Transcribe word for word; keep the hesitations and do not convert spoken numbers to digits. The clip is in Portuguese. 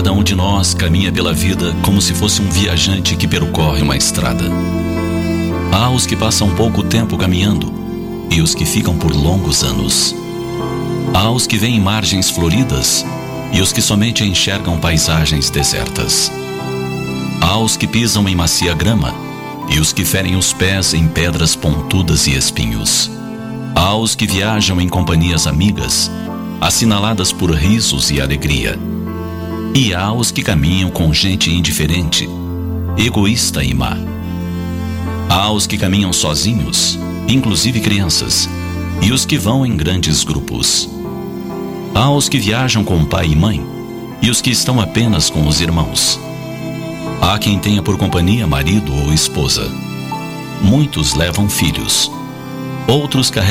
Cada um de nós caminha pela vida como se fosse um viajante que percorre uma estrada. Há os que passam pouco tempo caminhando e os que ficam por longos anos. Há os que veem margens floridas e os que somente enxergam paisagens desertas. Há os que pisam em macia grama e os que ferem os pés em pedras pontudas e espinhos. Há os que viajam em companhias amigas, assinaladas por risos e alegria. E há os que caminham com gente indiferente, egoísta e má. Há os que caminham sozinhos, inclusive crianças, e os que vão em grandes grupos. Há os que viajam com pai e mãe, e os que estão apenas com os irmãos. Há quem tenha por companhia marido ou esposa. Muitos levam filhos, outros carregam